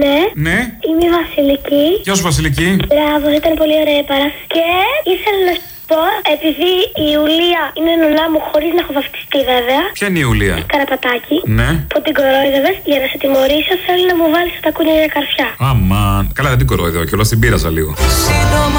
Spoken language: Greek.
Ναι. Ναι. Είμαι η Βασιλική. Γεια σου, Βασιλική. Μπράβο, ήταν πολύ ωραία η παράσταση. Και ήθελα να σου πω, επειδή η Ιουλία είναι νονά μου χωρίς να έχω βαφτιστεί βέβαια. Ποια είναι η Ιουλία? Καραπατάκι. Ναι. Που την κορόιδευες, για να σε τιμωρήσω θέλω να μου βάλεις τα τακούνια για καρφιά. Αμάν. Καλά, δεν την κορόιδευα κιόλας, την πείρασα λίγο.